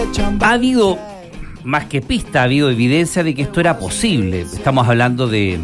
Ha habido, más que pista, ha habido evidencia de que esto era posible. Estamos hablando de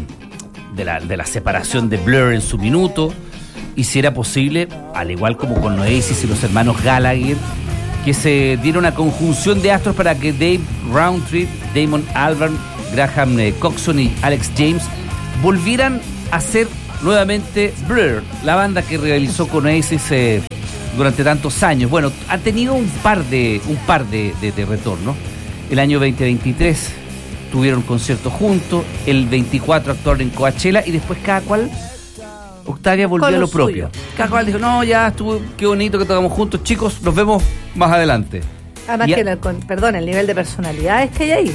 la separación de Blur en su minuto, y si era posible, al igual como con Oasis y los hermanos Gallagher, que se diera una conjunción de astros para que Dave Rowntree, Damon Albarn, Graham Coxon y Alex James volvieran a ser nuevamente Blur, la banda que realizó con Oasis durante tantos años. Bueno, ha tenido un par de retornos. El año 2023 tuvieron conciertos juntos, el 24 actuaron en Coachella, y después cada cual, Octavia, volvió a lo propio. Cada cual dijo, no, ya estuvo, qué bonito que tocamos juntos, chicos, nos vemos más adelante. Además que, el nivel de personalidades que hay ahí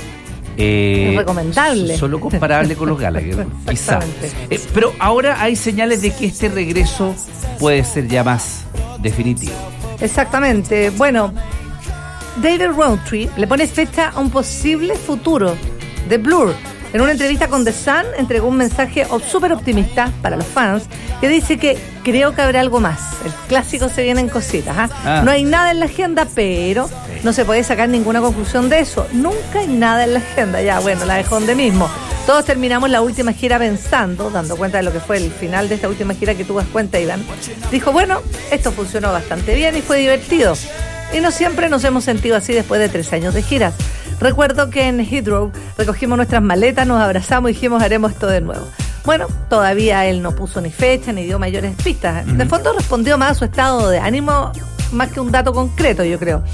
es recomendable. Solo comparable con los Gallagher, quizá. Pero ahora hay señales de que este regreso puede ser ya más definitivo. Exactamente. Bueno, David Rowntree le pone fecha a un posible futuro de Blur. En una entrevista con The Sun entregó un mensaje súper optimista para los fans, que dice que creo que habrá algo más. El clásico se vienen cositas. No hay nada en la agenda, pero no se puede sacar ninguna conclusión de eso. Nunca hay nada en la agenda. Ya, bueno, la dejó donde mismo. Todos terminamos la última gira pensando, dando cuenta de lo que fue el final de esta última gira que tú das cuenta, Iván. Dijo, bueno, esto funcionó bastante bien y fue divertido. Y no siempre nos hemos sentido así después de 3 años de giras. Recuerdo que en Heathrow recogimos nuestras maletas, nos abrazamos y dijimos, haremos esto de nuevo. Bueno, todavía él no puso ni fecha ni dio mayores pistas. De fondo respondió más a su estado de ánimo, más que un dato concreto, yo creo.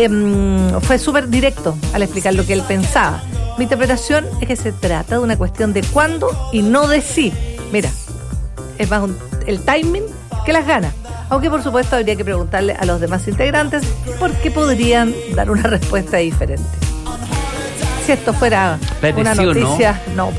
Fue súper directo al explicar lo que él pensaba. Mi interpretación es que se trata de una cuestión de cuándo y no de sí. Mira, es más el timing que las ganas. Aunque por supuesto habría que preguntarle a los demás integrantes porque podrían dar una respuesta diferente. Si esto fuera una noticia, no.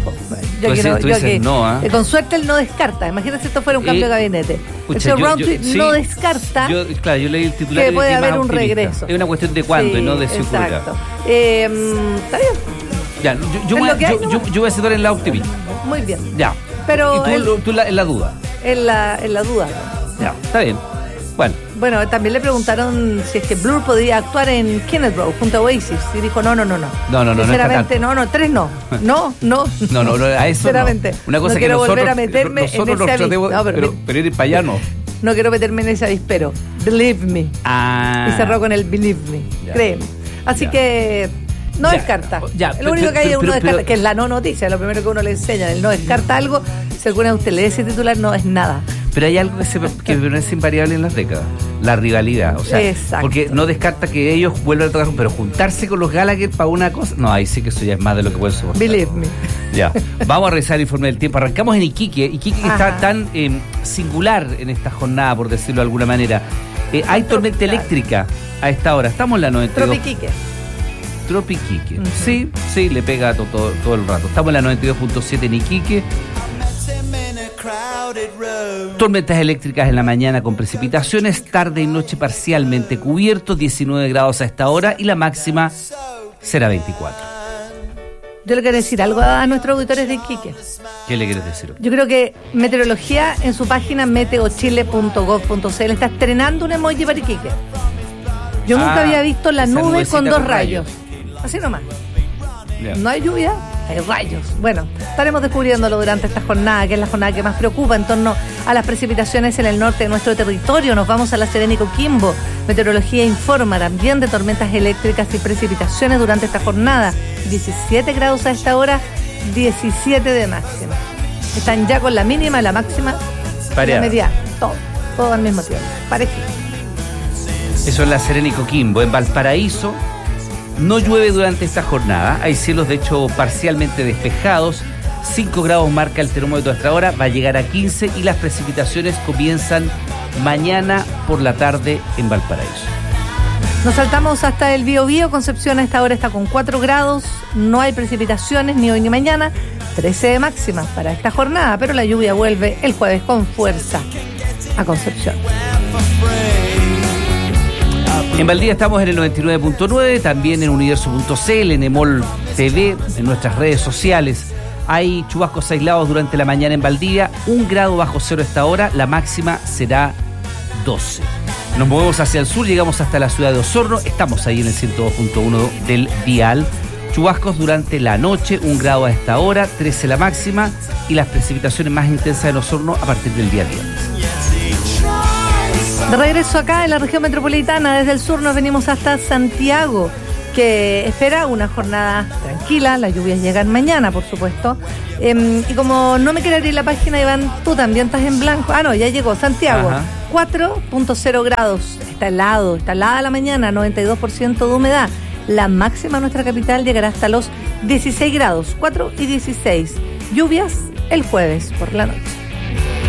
Con suerte él no descarta. Imagínate si esto fuera un cambio de gabinete. El señor Rowntree no descarta yo leí el titular que puede haber un regreso. Es una cuestión de cuándo y no de si ocurrirá. Exacto. Está bien. Ya, yo voy a situar en la optimista. Muy bien. Ya. Pero tú en la duda. En la duda. Ya, está bien. Bueno, también le preguntaron si es que Blur podía actuar en Kenneth Row junto a Oasis, y dijo no. Sinceramente, no, 3 no. No, a eso sinceramente. No. Una cosa no que quiero nosotros, volver a meterme nosotros en ese tratemos, pero ir para allá no. No quiero meterme en ese avispero. Believe me. Y cerró con el believe me. Créeme. Así que no descarta. Lo único que hay es uno descarta, que es la no noticia, lo primero que uno le enseña. El no descarta algo, si alguna de ustedes lee ese titular, no es nada. Pero hay algo que es invariable en las décadas, la rivalidad. O sea, exacto. Porque no descarta que ellos vuelvan a tocar, pero juntarse con los Gallagher para una cosa, no, ahí sí que eso ya es más de lo que pueden soportar. Believe me. Ya, vamos a revisar el informe del tiempo. Arrancamos en Iquique que está tan singular en esta jornada, por decirlo de alguna manera. Hay tormenta eléctrica a esta hora, estamos en la 92. Tropiquique. Sí, le pega todo el rato. Estamos en la 92.7 en Iquique. Tormentas eléctricas en la mañana con precipitaciones, tarde y noche parcialmente cubierto, 19 grados a esta hora y la máxima será 24. Yo le quiero decir algo a nuestros auditores de Iquique. ¿Qué le quieres decir? Yo creo que Meteorología en su página meteochile.gov.cl está estrenando un emoji para Iquique. Yo nunca había visto la nube con 2 rayos. Así nomás. Yeah. No hay lluvia, hay rayos. Bueno, estaremos descubriéndolo durante esta jornada, que es la jornada que más preocupa en torno a las precipitaciones en el norte de nuestro territorio. Nos vamos a La Serena y Coquimbo. Meteorología informa también de tormentas eléctricas y precipitaciones durante esta jornada. 17 grados a esta hora, 17 de máxima. Están ya con la mínima, la máxima, la media, todo al mismo tiempo. Parecido. Eso es La Serena y Coquimbo. En Valparaíso no llueve durante esta jornada. Hay cielos de hecho parcialmente despejados. 5 grados marca el termómetro hasta ahora. Va a llegar a 15 y las precipitaciones comienzan mañana por la tarde en Valparaíso. Nos saltamos hasta el Biobío. Concepción a esta hora está con 4 grados. No hay precipitaciones ni hoy ni mañana. 13 de máxima para esta jornada, pero la lluvia vuelve el jueves con fuerza a Concepción. En Valdivia estamos en el 99.9, también en universo.cl, en Emol TV, en nuestras redes sociales. Hay chubascos aislados durante la mañana en Valdivia, 1 grado bajo cero a esta hora, la máxima será 12. Nos movemos hacia el sur, llegamos hasta la ciudad de Osorno, estamos ahí en el 102.1 del dial. Chubascos durante la noche, 1 grado a esta hora, 13 la máxima, y las precipitaciones más intensas en Osorno a partir del día viernes. De regreso acá en la región metropolitana, desde el sur nos venimos hasta Santiago, que espera una jornada tranquila. Las lluvias llegan mañana, por supuesto. Y como no me quiere abrir la página, Iván, tú también estás en blanco. Ah, no, ya llegó Santiago. 4.0 grados. Está helada la mañana, 92% de humedad. La máxima en nuestra capital llegará hasta los 16 grados, 4 y 16. Lluvias el jueves por la noche.